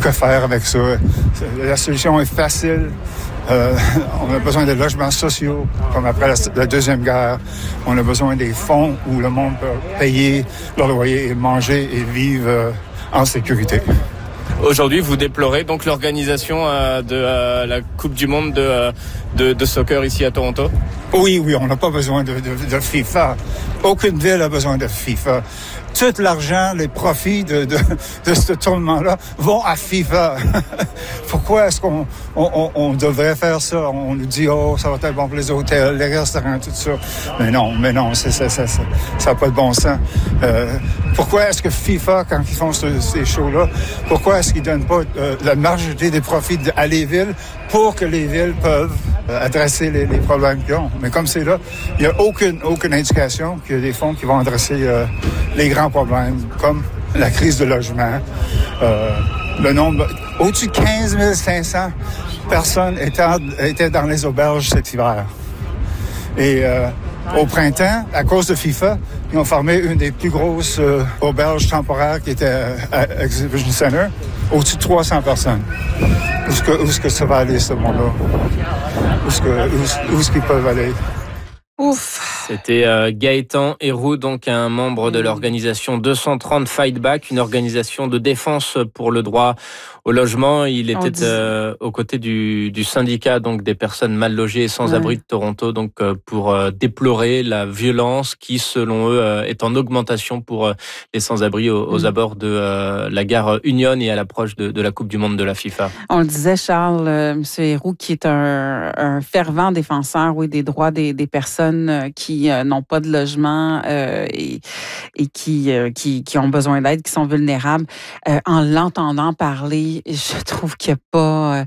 que faire avec ça. La solution est facile. On a besoin de logements sociaux, comme après la Deuxième Guerre. On a besoin des fonds où le monde peut payer leur loyer et manger et vivre en sécurité. Aujourd'hui, vous déplorez donc l'organisation de la Coupe du Monde de soccer ici à Toronto? Oui, on n'a pas besoin de FIFA. Aucune ville a besoin de FIFA. Tout l'argent, les profits de ce tournement-là vont à FIFA. Pourquoi est-ce qu'on devrait faire ça? On nous dit, ça va être bon pour les hôtels, les restaurants, tout ça. Mais non, ça n'a pas de bon sens. Pourquoi est-ce que FIFA, quand ils font ces shows-là, pourquoi est-ce qu'ils donnent pas la majorité des profits à les villes pour que les villes peuvent adresser les problèmes qu'ils ont? Mais comme c'est là, il n'y a aucune indication qu'il y a des fonds qui vont adresser les grands problèmes, comme la crise de logement. Le nombre, au-dessus de 15 500 personnes étaient dans les auberges cet hiver. Et au printemps, à cause de FIFA, ils ont formé une des plus grosses auberges temporaires qui était à Exhibition Center, au-dessus de 300 personnes. Où est-ce que ça va aller, ce monde-là? Où est-ce qu'ils peuvent aller? Ouf! C'était Gaëtan Héroux, donc un membre de l'organisation 230 Fight Back, une organisation de défense pour le droit au logement. Il était aux côtés du syndicat donc des personnes mal logées et sans abri de Toronto, donc pour déplorer la violence qui, selon eux, est en augmentation pour les sans-abri aux abords de la gare Union et à l'approche de la Coupe du Monde de la FIFA. On le disait, Charles, M. Héroux, qui est un fervent défenseur des droits des personnes qui n'ont pas de logement et qui ont besoin d'aide, qui sont vulnérables. En l'entendant parler, je trouve qu'il n'y a pas...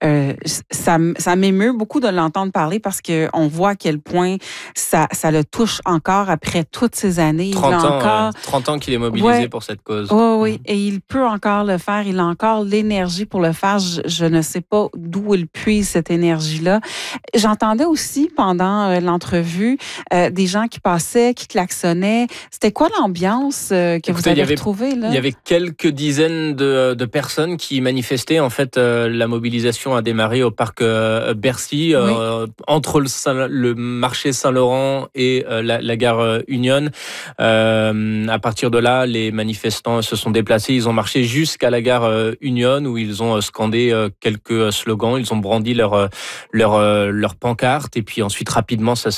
ça m'émeut beaucoup de l'entendre parler parce qu'on voit à quel point ça le touche encore après toutes ces années. 30 ans qu'il est mobilisé pour cette cause. Oui, et il peut encore le faire. Il a encore l'énergie pour le faire. Je ne sais pas d'où il puise cette énergie-là. J'entendais aussi pendant l'entrevue des gens qui passaient, qui klaxonnaient. C'était quoi l'ambiance que vous avez retrouvée, là? Il y avait quelques dizaines de personnes qui manifestaient. En fait, la mobilisation a démarré au parc Bercy, entre le marché Saint-Laurent et la gare Union. À partir de là, les manifestants se sont déplacés. Ils ont marché jusqu'à la gare Union où ils ont scandé quelques slogans. Ils ont brandi leur pancarte et puis ensuite rapidement ça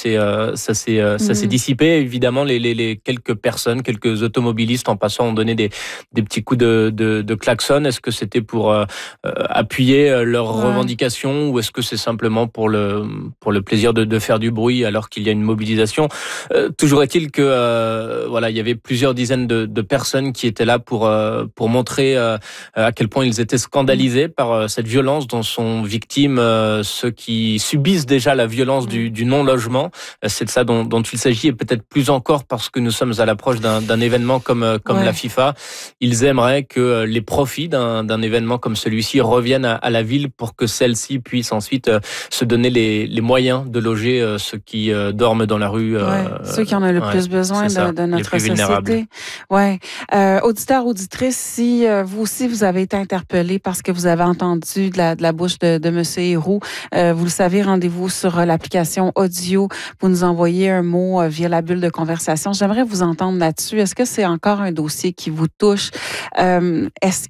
s'est dissipé. Évidemment, les quelques personnes, quelques automobilistes en passant ont donné des petits coups de klaxon. Est-ce que c'était pour appuyer leurs revendications ou est-ce que c'est simplement pour le plaisir de faire du bruit alors qu'il y a une mobilisation? Toujours est-il que il y avait plusieurs dizaines de personnes qui étaient là pour montrer à quel point ils étaient scandalisés par cette violence dont sont victimes ceux qui subissent déjà la violence du non-logement. C'est de ça dont il s'agit et peut-être plus encore parce que nous sommes à l'approche d'un événement comme la FIFA. Ils aimeraient que les profits d'un événement comme celui-ci reviennent à la ville pour que celle-ci puisse ensuite se donner les moyens de loger ceux qui dorment dans la rue. Ceux qui en ont le plus besoin de notre société. Auditeurs, auditrices, si vous aussi vous avez été interpellés parce que vous avez entendu de la bouche de M. Héroux, vous le savez, rendez-vous sur l'application audio. Vous nous envoyez un mot via la bulle de conversation. J'aimerais vous entendre là-dessus. Est-ce que c'est encore un dossier qui vous touche? Est-ce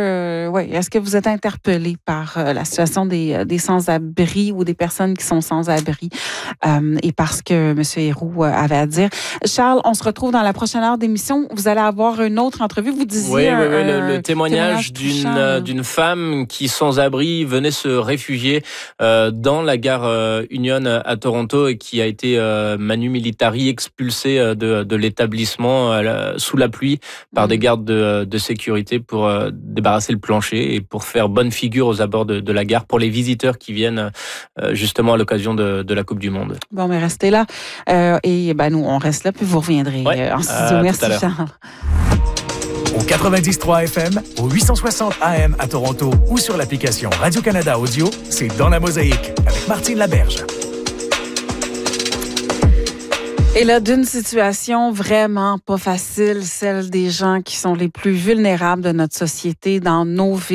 que vous êtes interpellé par la situation des sans-abri ou des personnes qui sont sans-abri et parce que M. Héroux avait à dire? Charles, on se retrouve dans la prochaine heure d'émission. Vous allez avoir une autre entrevue. Vous disiez le témoignage d'une femme qui, sans abri, venait se réfugier dans la gare Union à Toronto et qui a été manu militari expulsée de l'établissement sous la pluie par des gardes de sécurité pour débarrasser le plancher et pour faire bonne figure aux abords de la gare pour les visiteurs qui viennent justement à l'occasion de la Coupe du Monde. Bon, mais restez là et nous on reste là puis vous reviendrez en studio. Merci Charles. Au 90.3 FM, au 860 AM à Toronto ou sur l'application Radio-Canada Audio, c'est Dans la Mosaïque avec Martine Laberge. Et là, d'une situation vraiment pas facile, celle des gens qui sont les plus vulnérables de notre société dans nos villes.